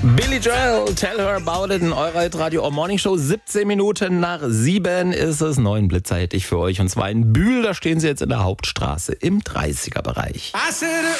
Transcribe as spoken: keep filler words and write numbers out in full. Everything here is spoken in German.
Billy Joel, Tell Her About It in eurer Radio Morning Show. siebzehn Minuten nach sieben ist es. Neuen Blitzer hätte ich für euch. Und zwar in Bühl, da stehen sie jetzt in der Hauptstraße im dreißiger Bereich.